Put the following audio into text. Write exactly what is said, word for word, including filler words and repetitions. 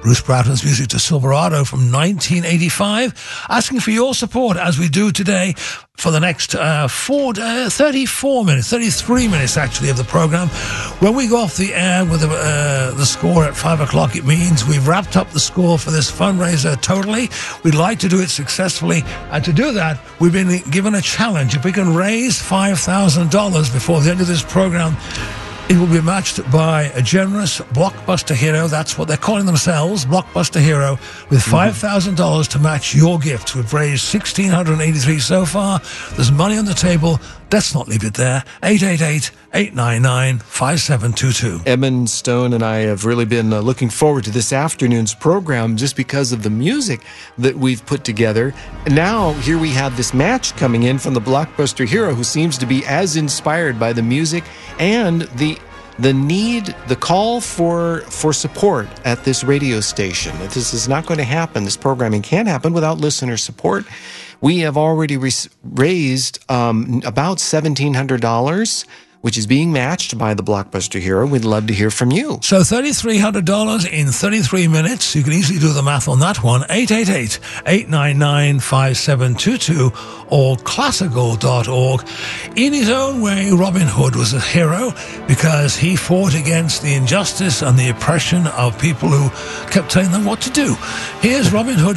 Bruce Broughton's music to Silverado from nineteen eighty-five, asking for your support as we do today for the next uh, four, uh, thirty-four minutes, thirty-three minutes actually of the program. When we go off the air with the, uh, the score at five o'clock, it means we've wrapped up the score for this fundraiser totally. We'd like to do it successfully, and to do that, we've been given a challenge. If we can raise five thousand dollars before the end of this program, it will be matched by a generous Blockbuster Hero. That's what they're calling themselves, Blockbuster Hero, with five thousand dollars to match your gift. We've raised one thousand six hundred eighty-three so far. There's money on the table. Let's not leave it there. eight eight eight, eight nine nine, five seven two two. Edmund Stone and I have really been uh, looking forward to this afternoon's program just because of the music that we've put together. And now, here we have this match coming in from the Blockbuster Hero, who seems to be as inspired by the music and the the need, the call for for support at this radio station. This is not going to happen. This programming can't happen without listener support. We have already re- raised um, about seventeen hundred dollars, which is being matched by the Blockbuster Hero. We'd love to hear from you. So three thousand three hundred dollars in thirty-three minutes. You can easily do the math on that one. eight eight eight, eight nine nine, five seven two two or classical dot org. In his own way, Robin Hood was a hero because he fought against the injustice and the oppression of people who kept telling them what to do. Here's Robin Hood.